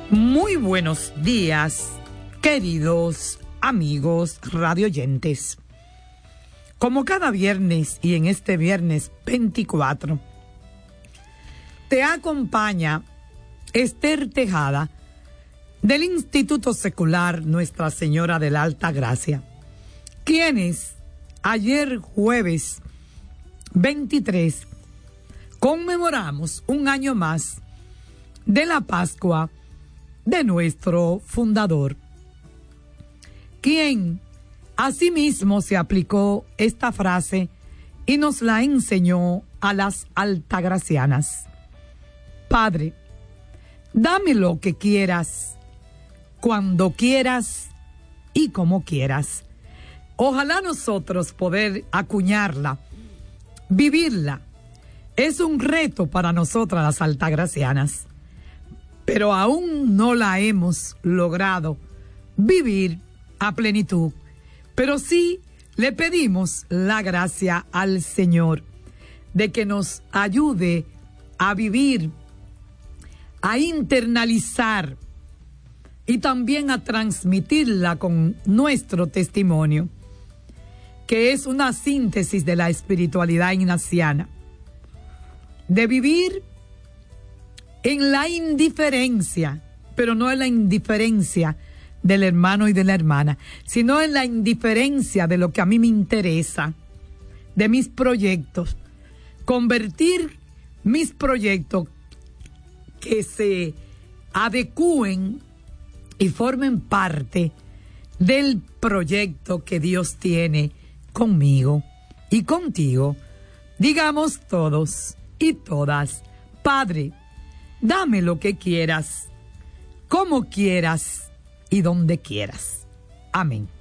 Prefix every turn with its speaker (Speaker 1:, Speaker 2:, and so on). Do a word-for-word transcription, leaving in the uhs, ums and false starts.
Speaker 1: Muy buenos días, queridos amigos radioyentes. Como cada viernes y en este viernes veinticuatro, te acompaña Esther Tejada del Instituto Secular Nuestra Señora de la Alta Gracia, quienes ayer jueves veintitrés conmemoramos un año más de la Pascua de nuestro fundador, quien asimismo se aplicó esta frase y nos la enseñó a las altagracianas: Padre, dame lo que quieras, cuando quieras y como quieras. Ojalá nosotros poder acuñarla, vivirla. Es un reto para nosotras las altagracianas, pero aún no la hemos logrado vivir a plenitud. Pero sí le pedimos la gracia al Señor de que nos ayude a vivir, a internalizar y también a transmitirla con nuestro testimonio, que es una síntesis de la espiritualidad ignaciana, de vivir en la indiferencia, pero no en la indiferencia del hermano y de la hermana, sino en la indiferencia de lo que a mí me interesa, de mis proyectos, convertir mis proyectos que se adecúen y formen parte del proyecto que Dios tiene conmigo y contigo. Digamos todos y todas: Padre, dame lo que quieras, como quieras y donde quieras. Amén.